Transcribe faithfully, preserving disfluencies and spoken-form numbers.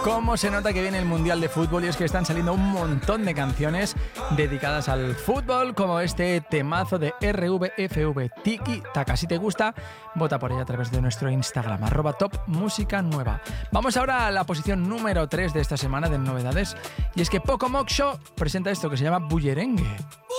Cómo se nota que viene el Mundial de Fútbol, y es que están saliendo un montón de canciones dedicadas al fútbol, como este temazo de R V F V, Tiki Taka. Si te gusta, vota por ella a través de nuestro Instagram, arroba top música nueva. Vamos ahora a la posición número tres de esta semana de novedades, y es que Poco Moxo presenta esto que se llama Bullerengue.